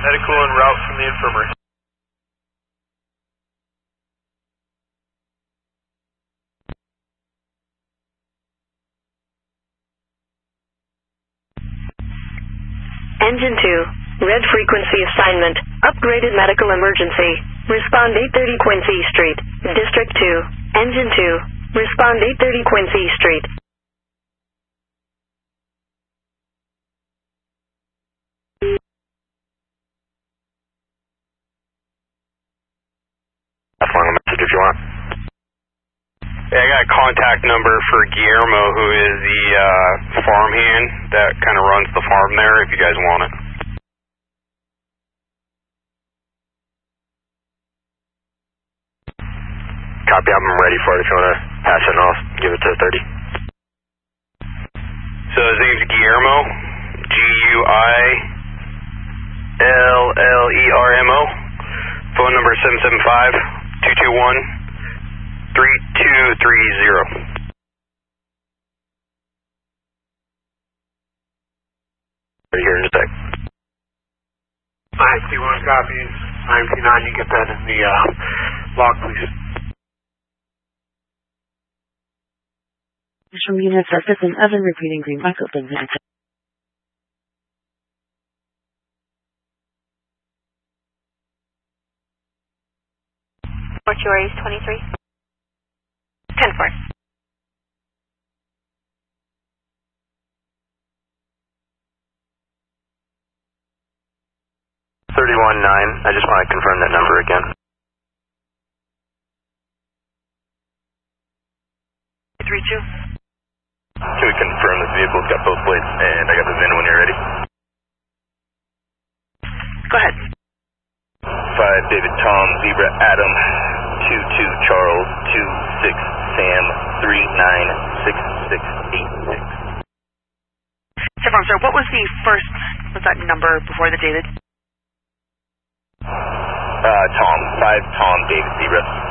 Medical en route from the infirmary. Engine 2, red frequency assignment, upgraded medical emergency. Respond 830 Quincy Street, District 2. Engine 2, respond 830 Quincy Street. How long a message if you want? Yeah, I got a contact number for Guillermo, who is the farmhand that kind of runs the farm there, if you guys want it. Copy, I'm ready for it. If you want to pass it off, give it to 30. So his name's Guillermo, Guillermo. Phone number 775-221-3230. Here in a sec. IMT1 copies. IMT9, you get that in the log, please. From unit surface and oven repeating green Michael things. Mortuaries 23. 10-4. I just want to confirm that number again. 32. Can we confirm this vehicle's got both plates, and I got the VIN when you're ready? Go ahead. 5 David Tom Zebra Adam 22 Charles 26 Sam 396686. Farm, sir, what was the first, what's that number before the David? Tom, 5 Tom David Zebra.